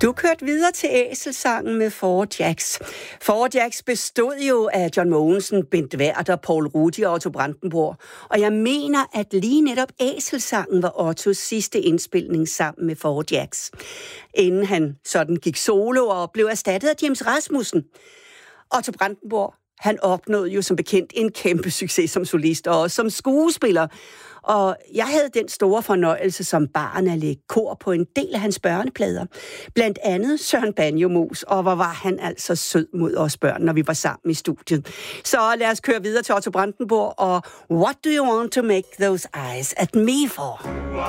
Du kørte videre til Æselsangen med Four Jacks. Four Jacks bestod jo af John Mogensen, Bent Werther, Poul Rudi og Otto Brandenburg. Og jeg mener, at lige netop Æselsangen var Ottos sidste indspilning sammen med Four Jacks. Inden han sådan gik solo og blev erstattet af James Rasmussen. Otto Brandenburg, han opnåede jo som bekendt en kæmpe succes som solist og også som skuespiller. Og jeg havde den store fornøjelse som barn at lægge kor på en del af hans børneplader. Blandt andet Søren Banjomus, og hvor var han altså sød mod os børn, når vi var sammen i studiet. Så lad os køre videre til Otto Brandenburg og What do you want to make those eyes at me for?